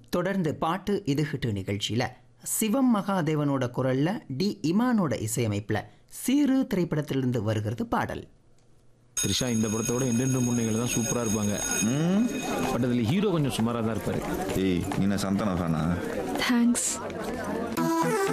தொடர்ந்து பாட்டு இது ஹிட்டு நிகழ்ச்சியில் சிவம் மகாதேவனோட குரல்ல டி இமானோட இசையமைப்பில் சீரு திரைப்படத்திலிருந்து வருகிறது பாடல். த்ரிஷா இந்த படத்தோட எண்டெண்டு முன்னைகள் தான் சூப்பராக இருப்பாங்க. பட் அதில் ஹீரோ கொஞ்சம் சுமாராக தான் இருப்பார். ஏய், நீ சந்தானம் ஃபேனா? தேங்க்ஸ்.